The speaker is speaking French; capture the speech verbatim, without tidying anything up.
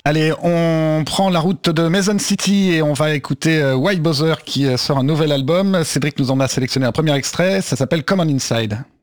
Allez, on prend la route de Mason City et on va écouter euh, White Bowser qui euh, sort un nouvel album. Cédric nous en a sélectionné un premier extrait, ça s'appelle Come On Inside.